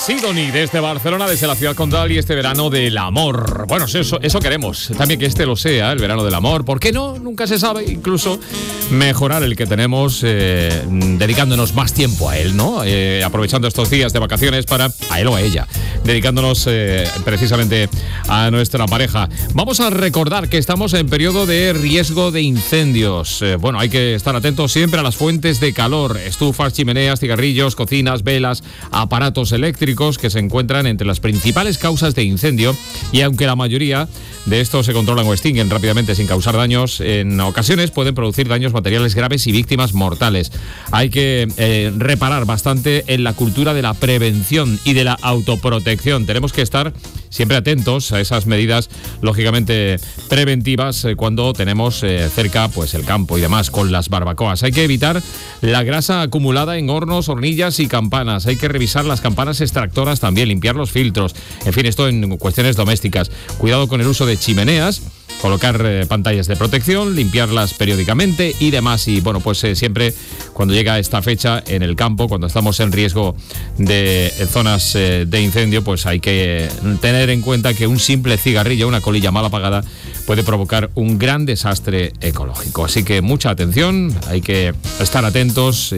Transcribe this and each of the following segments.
Sidoni desde Barcelona, desde la ciudad condal, y este verano del amor. Bueno, eso queremos. También que este lo sea, el verano del amor. ¿Por qué no? Nunca se sabe. Incluso mejorar el que tenemos dedicándonos más tiempo a él, ¿no? Aprovechando estos días de vacaciones para a él o a ella, dedicándonos precisamente a nuestra pareja. Vamos a recordar que estamos en periodo de riesgo de incendios. Bueno, hay que estar atentos siempre a las fuentes de calor: estufas, chimeneas, cigarrillos, cocinas, velas, aparatos eléctricos, que se encuentran entre las principales causas de incendio, y aunque la mayoría de estos se controlan o extinguen rápidamente sin causar daños, en ocasiones pueden producir daños materiales graves y víctimas mortales. Hay que reparar bastante en la cultura de la prevención y de la autoprotección. Tenemos que estar siempre atentos a esas medidas, lógicamente preventivas, cuando tenemos cerca pues el campo y demás, con las barbacoas. Hay que evitar la grasa acumulada en hornos, hornillas y campanas. Hay que revisar las campanas extractoras también, limpiar los filtros. En fin, esto en cuestiones domésticas. Cuidado con el uso de chimeneas, colocar pantallas de protección, limpiarlas periódicamente y demás. Y bueno, pues siempre cuando llega esta fecha en el campo, cuando estamos en riesgo de zonas de incendio, pues hay que tener en cuenta que un simple cigarrillo, una colilla mal apagada, puede provocar un gran desastre ecológico. Así que mucha atención, hay que estar atentos,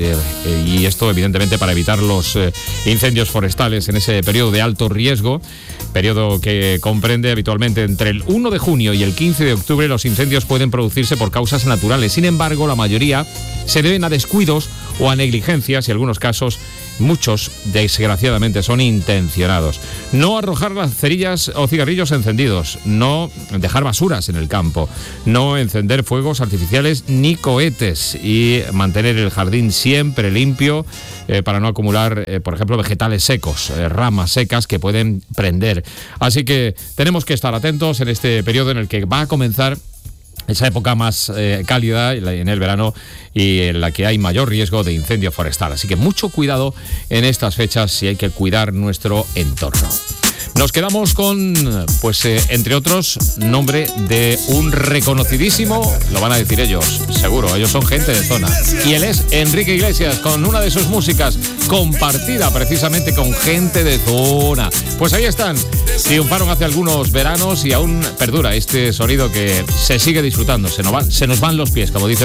y esto evidentemente para evitar los incendios forestales en ese periodo de alto riesgo, periodo que comprende habitualmente entre el 1 de junio y el 15 de octubre. Los incendios pueden producirse por causas naturales. Sin embargo, la mayoría se deben a descuidos o a negligencias, y en algunos casos, muchos, desgraciadamente, son intencionados. No arrojar las cerillas o cigarrillos encendidos, no dejar basuras en el campo, no encender fuegos artificiales ni cohetes, y mantener el jardín siempre limpio para no acumular, por ejemplo, vegetales secos, ramas secas que pueden prender. Así que tenemos que estar atentos en este periodo en el que va a comenzar esa época más cálida en el verano, y en la que hay mayor riesgo de incendio forestal. Así que mucho cuidado en estas fechas, y hay que cuidar nuestro entorno. Nos quedamos con, pues, entre otros, nombre de un reconocidísimo, lo van a decir ellos, seguro, ellos son gente de zona. Y él es Enrique Iglesias, con una de sus músicas compartida precisamente con gente de zona. Pues ahí están, triunfaron hace algunos veranos y aún perdura este sonido que se sigue disfrutando. Se nos van los pies, como dice